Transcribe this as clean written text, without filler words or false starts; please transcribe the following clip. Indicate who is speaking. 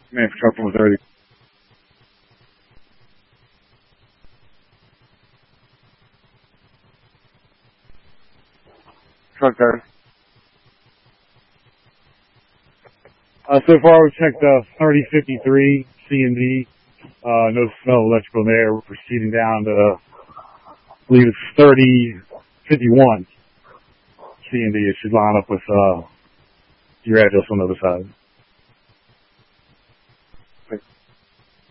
Speaker 1: Man for truck 130. Truck 30. So far we've checked 3053 C&D. No smell of electrical there. We're proceeding down to, I believe it's 3051 C&D. It should line up with your address on the other side.